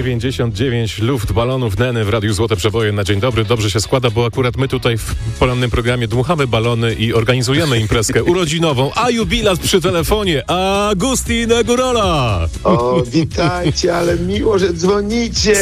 99 luftbalonów Neny w Radiu Złote Przeboje na dzień dobry. Dobrze się składa, bo akurat my tutaj w porannym programie dmuchamy balony i organizujemy imprezkę urodzinową, a jubilat przy telefonie Agustin Górola. O, witajcie, ale miło, że dzwonicie.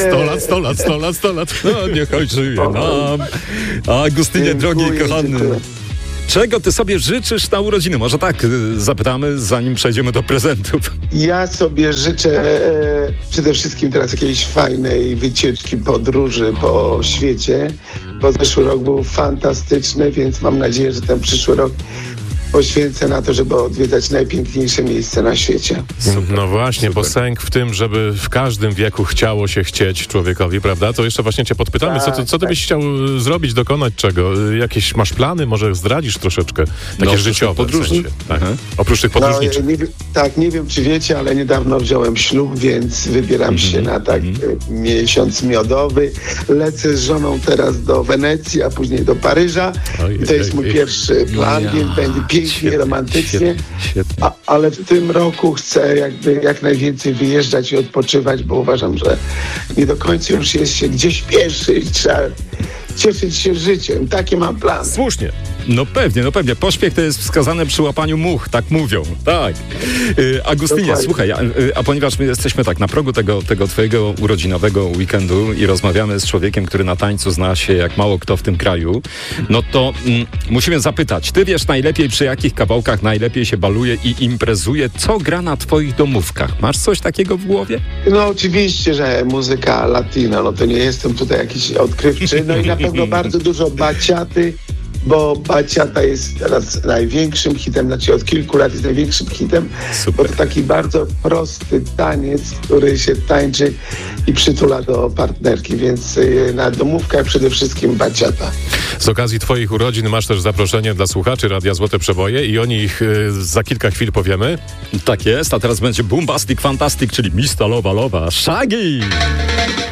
100 lat. No, niech żyje nam. Agustynie, drogi i kochany. Dziękuję. Czego ty sobie życzysz na urodziny? Może tak zapytamy, zanim przejdziemy do prezentów. Ja sobie życzę przede wszystkim teraz jakiejś fajnej wycieczki, podróży po świecie, bo zeszły rok był fantastyczny, więc mam nadzieję, że ten przyszły rok poświęcę na to, żeby odwiedzać najpiękniejsze miejsce na świecie. No właśnie, bo sęk w tym, żeby w każdym wieku chciało się chcieć człowiekowi, prawda? To jeszcze właśnie cię podpytamy, co ty byś chciał zrobić, dokonać czego? Jakieś masz plany? Może zdradzisz troszeczkę? Takie życiowe podróży. w sensie, tak. Oprócz tych podróżniczych. Nie wiem, czy wiecie, ale niedawno wziąłem ślub, więc wybieram się na miesiąc miodowy. Lecę z żoną teraz do Wenecji, a później do Paryża. I to jest mój pierwszy plan, więc będzie pięknie, romantycznie. Świetnie. Ale w tym roku chcę jak najwięcej wyjeżdżać i odpoczywać, bo uważam, że nie do końca już jest się gdzieś śpieszy i trzeba cieszyć się życiem. Takie mam plany. Słusznie. No pewnie. Pośpiech to jest wskazane przy łapaniu much, tak mówią. Tak. Agustynie, Dokładnie. słuchaj, a ponieważ my jesteśmy tak na progu tego twojego urodzinowego weekendu i rozmawiamy z człowiekiem, który na tańcu zna się jak mało kto w tym kraju, no to musimy zapytać, ty wiesz najlepiej, przy jakich kawałkach najlepiej się baluje i imprezuje, co gra na twoich domówkach? Masz coś takiego w głowie? No oczywiście, że muzyka latina, no to nie jestem tutaj jakiś odkrywczy, no i na pewno bardzo dużo baciaty, bo baciata jest teraz największym hitem, znaczy od kilku lat jest największym hitem, Super. bo to taki bardzo prosty taniec, który się tańczy i przytula do partnerki, więc na domówkach przede wszystkim baciata. Z okazji twoich urodzin masz też zaproszenie dla słuchaczy Radia Złote Przeboje i o nich za kilka chwil powiemy. Tak jest, a teraz będzie Boombastic Fantastic, czyli Mista Lowa Shaggy.